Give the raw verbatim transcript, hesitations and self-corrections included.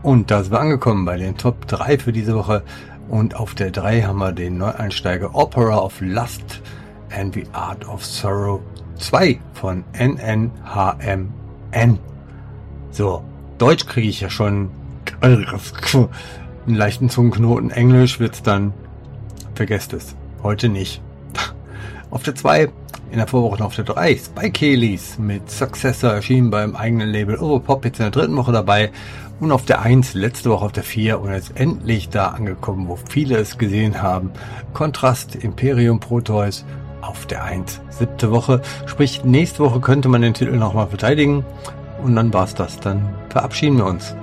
Und da sind wir angekommen bei den Top drei für diese Woche. Und auf der drei haben wir den Neueinsteiger Opera of Lust and the Art of Sorrow zwei von N N H M N. So, Deutsch kriege ich ja schon einen leichten Zungenknoten. Englisch wird's dann, vergesst es, heute nicht. Auf der zwei, in der Vorwoche noch auf der drei, Spike Kellys mit Successor erschienen beim eigenen Label Overpop, jetzt in der dritten Woche dabei. Und auf der eins, letzte Woche auf der vier und jetzt endlich da angekommen, wo viele es gesehen haben. Kontrast, Imperium Proteus auf der eins, siebte Woche. Sprich, nächste Woche könnte man den Titel nochmal verteidigen. Und dann war's das. Dann verabschieden wir uns.